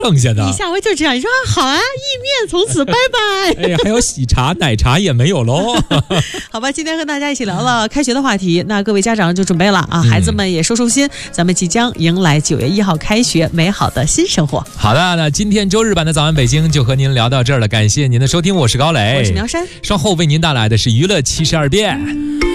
剩下的。 你下回就这样，你说好啊，意面从此拜拜。 哎呀，还有喜茶、奶茶也没有喽。 好吧，今天和大家一起聊了开学的话题，那各位家长就准备了啊，孩子们也收收心，咱们即将迎来9月1号开学，美好的新生活。 好的，那今天周日版的早安北京就和您聊到这儿了，感谢您的收听，我是高磊， 我是苗山， 稍后为您带来的是娱乐72变。